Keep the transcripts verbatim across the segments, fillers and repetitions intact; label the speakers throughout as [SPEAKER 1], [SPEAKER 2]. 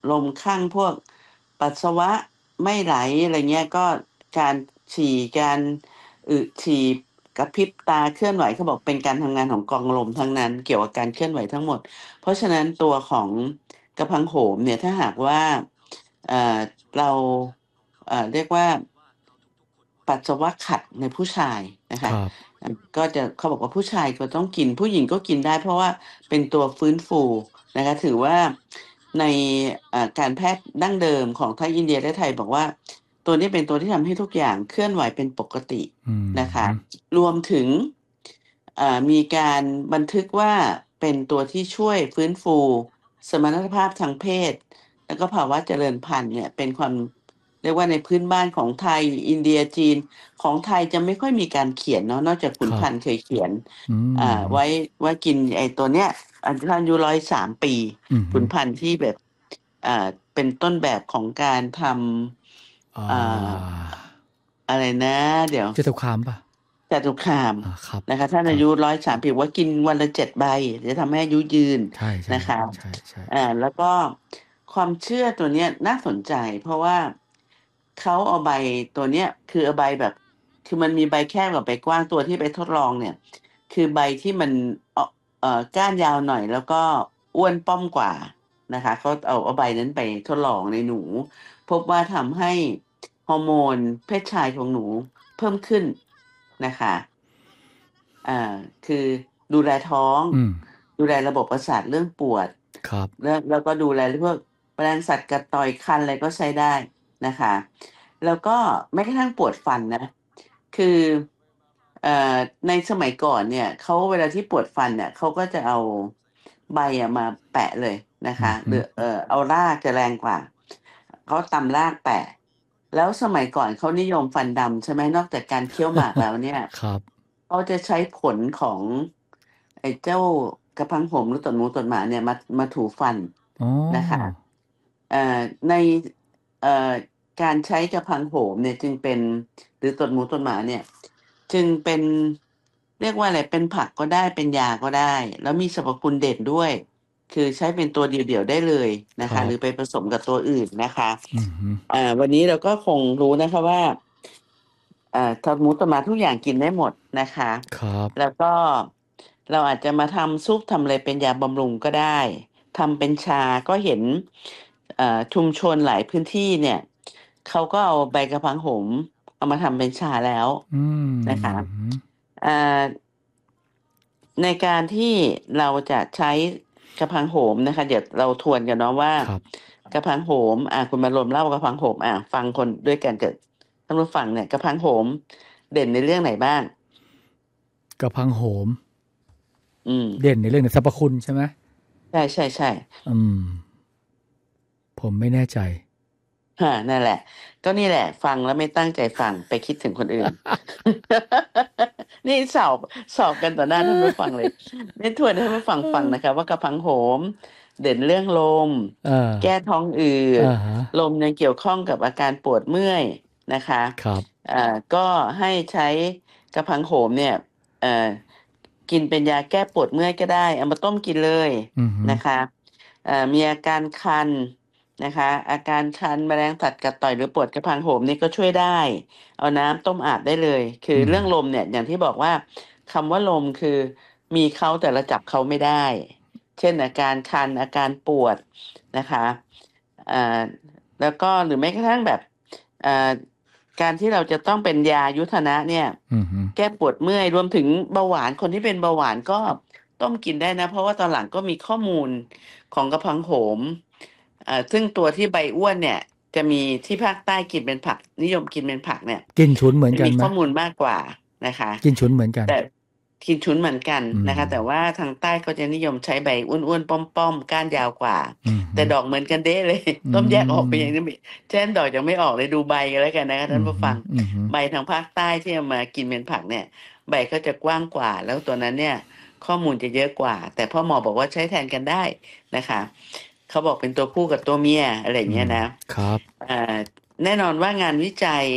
[SPEAKER 1] ลมข้างพวกปัสสาวะไม่ไหลอะไรเงี้ยก็การฉี่การอึฉี่กระพริบตาเคลื่อนไหวเขาบอกเป็นการทำงานของกรองลมทั้งนั้นเกี่ยวกับการเคลื่อนไหวทั้งหมดเพราะฉะนั้นตัวของกระพังโหมเนี่ยถ้าหากว่าเอ่อเราเอ่อเรียกว่าปัสสาวะขัดในผู้ชายนะ
[SPEAKER 2] ค
[SPEAKER 1] คะ
[SPEAKER 2] รับ
[SPEAKER 1] อ่าก็จะเขาบอกว่าผู้ชายก็ต้องกินผู้หญิงก็กินได้เพราะว่าเป็นตัวฟื้นฟูนะคะถือว่าในเอ่อการแพทย์ดั้งเดิมของทั้งอินเดียและไทยบอกว่าตัวนี้เป็นตัวที่ทำให้ทุกอย่างเคลื่อนไหวเป็นปกติ
[SPEAKER 2] อื
[SPEAKER 1] นะคะ
[SPEAKER 2] ม
[SPEAKER 1] รวมถึงเอ่อมีการบันทึกว่าเป็นตัวที่ช่วยฟื้นฟูสมรรถภาพทางเพศแล้วก็ภาวะเจริญพันธุ์เนี่ยเป็นความเรียกว่าในพื้นบ้านของไทยอินเดียจีนของไทยจะไม่ค่อยมีการเขียนเนาะนอกจากขุ
[SPEAKER 2] ครับ
[SPEAKER 1] นพันธ์เคยเขียน
[SPEAKER 2] อื
[SPEAKER 1] อ่าไว้
[SPEAKER 2] ม
[SPEAKER 1] ว่ากินไอ้ตัวเนี้ยอายุร้อยสามปี
[SPEAKER 2] อืม
[SPEAKER 1] ขุนพันธ์ที่แบบอ่าเป็นต้นแบบของการท
[SPEAKER 2] อ่
[SPEAKER 1] ำอ่า
[SPEAKER 2] า
[SPEAKER 1] อะไรนะเดี๋ยว
[SPEAKER 2] จตุคามป่ะ
[SPEAKER 1] จตุคาม
[SPEAKER 2] อ่าครับ
[SPEAKER 1] นะคะท่าน
[SPEAKER 2] ครับ
[SPEAKER 1] อายุร้อยสามสิบว่ากินวันละเจ็ดใบจะทำให้อายุยืน
[SPEAKER 2] ใช่ใช่
[SPEAKER 1] นะคะ
[SPEAKER 2] ใช่ใช่
[SPEAKER 1] อ่าแล้วก็ความเชื่อตัวเนี้ยน่าสนใจเพราะว่าเขาเอาใบตัวเนี้ยคือเอาใบแบบคือมันมีใบแคบกับใบกว้างตัวที่ไปทดลองเนี่ยคือใบที่มันเอ่อเอ่อก้านยาวหน่อยแล้วก็อ้วนป้อมกว่านะคะเขาเอาเอาใบนั้นไปทดลองในหนูพบว่าทำให้ฮอร์โมนเพศชายของหนูเพิ่มขึ้นนะคะ อ่าคือดูแลท้อง
[SPEAKER 2] อืม
[SPEAKER 1] ดูแลระบบประสาทเรื่องปวด
[SPEAKER 2] ครับ
[SPEAKER 1] แล้วแล้วก็ดูแลพวกแมลงสัตว์กัดต่อยคันอะไรก็ใช้ได้นะคะแล้วก็แม้กระทั่งปวดฟันนะคือเอ่อในสมัยก่อนเนี่ยเขาเวลาที่ปวดฟันเนี่ยเขาก็จะเอาใบอะมาแปะเลยนะ
[SPEAKER 2] อื
[SPEAKER 1] คะ
[SPEAKER 2] มฮึ
[SPEAKER 1] หรือเออเอารากจะแรงกว่าเขาตำรากแปะแล้วสมัยก่อนเขานิยมฟันดำใช่ไหมนอกจากการเคี้ยวหมากแล้วเนี่ย
[SPEAKER 2] ครับ
[SPEAKER 1] เขาจะใช้ผลของไอ้เจ้ากระพังผมหรือตดหมูตดหมาเนี่ยมามาถูฟัน
[SPEAKER 2] อ๋อ
[SPEAKER 1] นะคะเอ่อในเอ่อการใช้กระพังโหมเนี่ยจึงเป็นหรือตดหมูตดหมาเนี่ยจึงเป็นเรียกว่าอะไรเป็นผักก็ได้เป็นยาก็ได้แล้วมีสรรพคุณเด่นด้วยคือใช้เป็นตัวเดี่ยวๆได้เลยนะคะหรือไป
[SPEAKER 2] ครับ
[SPEAKER 1] ผสมกับตัวอื่นนะคะ
[SPEAKER 2] อืมฮึ
[SPEAKER 1] อ่าวันนี้เราก็คงรู้นะคะว่า เอ่อทอดหมูตมาทุกอย่างกินได้หมดนะคะ
[SPEAKER 2] ครับ
[SPEAKER 1] แล้วก็เราอาจจะมาทำซุปทำอะไรเป็นยาบำรุงก็ได้ทำเป็นชาก็เห็นเอ่อชุมชนหลายพื้นที่เนี่ยเขาก็เอาใบกระพังโหมเอามาทำเป็นชาแล้ว
[SPEAKER 2] อื
[SPEAKER 1] นะคะ
[SPEAKER 2] ม
[SPEAKER 1] เอ่อในการที่เราจะใช้กระพังโหมนะคะเดี๋ยวเราทวนกันเนาะว่
[SPEAKER 2] ครับ
[SPEAKER 1] ากระพังโหมอ่าคุณมาลมเล่ากระพังโหมอ่าฟังคนด้วยกันเกิดท่านผู้ฟังเนี่ยกระพังโหมเด่นในเรื่องไหนบ้าง
[SPEAKER 2] กระพังโหม
[SPEAKER 1] อืม
[SPEAKER 2] เด่นในเรื่องสรรพคุณใช่ไหม
[SPEAKER 1] ใช่ใช่ใช่
[SPEAKER 2] อืมผมไม่แน่ใจ
[SPEAKER 1] ฮะนั่นแหละก็นี่แหละฟังแล้วไม่ตั้งใจฟังไปคิดถึงคนอื่นนี่สอบสอบกันต่อหน้าท่านผู้ฟังเลยนี่ทวนให้ท่านผู้ฟังฟังนะคะว่ากระพังโหมเด่นเรื่องลม
[SPEAKER 2] เออ
[SPEAKER 1] แก้ท้องอืด
[SPEAKER 2] อ่าฮะ
[SPEAKER 1] ลมยังเกี่ยวข้องกับอาการปวดเมื่อยนะคะ
[SPEAKER 2] ครับ
[SPEAKER 1] อ่าก็ให้ใช้กระพังโหมเนี่ยเอ่อกินเป็นยาแก้ปวดเมื่อยก็ได้เอามาต้มกินเลย
[SPEAKER 2] อือฮึ
[SPEAKER 1] นะคะเอ่อมีอาการคัน นะคะอาการคันแมลงสัตว์กัดต่อยหรือปวดกระพังโหมนี่ก็ช่วยได้เอาน้ำต้มอาบได้เลยคือ
[SPEAKER 2] อืม
[SPEAKER 1] เรื่องลมเนี่ยอย่างที่บอกว่าคำว่าลมคือมีเขาแต่เราจับเขาไม่ได้เช่นอาการคันอาการปวดนะคะอ่าแล้วก็หรือแม้กระทั่งแบบอ่าการที่เราจะต้องเป็นยายุทธนะเนี่ย
[SPEAKER 2] อืมฮึ
[SPEAKER 1] แก้ปวดเมื่อยรวมถึงเบาหวานคนที่เป็นเบาหวานก็ต้มกินได้นะเพราะว่าตอนหลังก็มีข้อมูลของกระพังโหม อ่าซึ่งตัวที่ใบอ้วนเนี่ยจะมีที่ภาคใต้กินเป็นผักนิยมกินเป็นผักเนี่ย
[SPEAKER 2] กินฉุนเหมือน
[SPEAKER 1] จะ
[SPEAKER 2] กันไหม
[SPEAKER 1] มีข้อมูลมากกว่านะคะ
[SPEAKER 2] กินฉุนเหมือนกัน
[SPEAKER 1] แต่กินชุนเหมือนกัน
[SPEAKER 2] อืม
[SPEAKER 1] นะคะแต่ว่าทางใต้เขาจะนิยมใช้ใบอ้วนๆป้อมๆก้านยาวกว่า
[SPEAKER 2] อืมฮึ
[SPEAKER 1] แต่ดอกเหมือนกันเด้เลย
[SPEAKER 2] อื
[SPEAKER 1] ต้มแยกออกไป
[SPEAKER 2] ม
[SPEAKER 1] อย่างนี้เช่นดอกยังไม่ออกเลยดูใบกันแล้วกันนะคะ
[SPEAKER 2] อืมฮึ
[SPEAKER 1] ท่านผู้ฟัง
[SPEAKER 2] อืมฮึ
[SPEAKER 1] ใบทางภาคใต้ที่เอามากินเป็นผักเนี่ยใบก็จะกว้างกว่าแล้วตัวนั้นเนี่ยข้อมูลจะเยอะกว่าแต่พ่อหมอบอกว่าใช้แทนกันได้นะคะ เขาบอกเป็นตัวผู้กับตัวเมียอะไรอย่าง
[SPEAKER 2] อืม
[SPEAKER 1] เงี้ยนะ
[SPEAKER 2] ครับ
[SPEAKER 1] อ่าแน่นอนว่างานวิจัย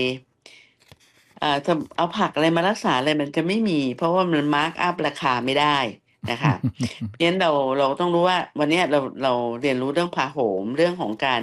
[SPEAKER 1] อ่าถ้าเอาผักอะไรมารักษาอะไรมันจะไม่มีเพราะว่ามันมาร์กอัพราคาไม่ได้นะคะ เพราะฉะนั้นเราเราต้องรู้ว่าวันเนี้ยเราเราเรียนรู้เรื่องพาโหมเรื่องของการ